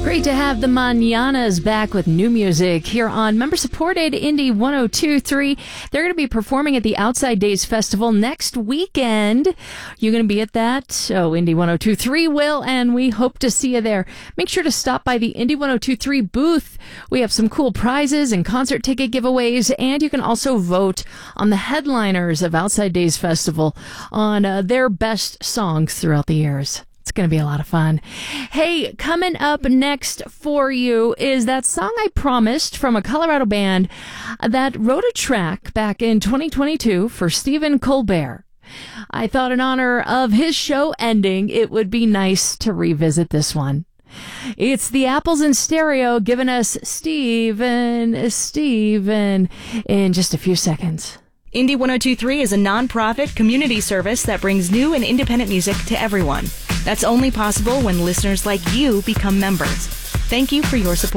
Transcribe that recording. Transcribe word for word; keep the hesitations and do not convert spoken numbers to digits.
Great to have the Mañanas back with new music here on member-supported Indie one oh two point three. They're going to be performing at the Outside Days Festival next weekend. You're going to be at that? So Indie one oh two point three will, and we hope to see you there. Make sure to stop by the Indie one oh two point three booth. We have some cool prizes and concert ticket giveaways, and you can also vote on the headliners of Outside Days Festival on uh, their best songs throughout the years. It's going to be a lot of fun. Hey, coming up next for you is that song I promised from a Colorado band that wrote a track back in twenty twenty-two for Stephen Colbert. I thought in honor of his show ending, it would be nice to revisit this one. It's the Apples in Stereo giving us Stephen, Stephen in just a few seconds. Indie one oh two point three is a non-profit community service that brings new and independent music to everyone. That's only possible when listeners like you become members. Thank you for your support.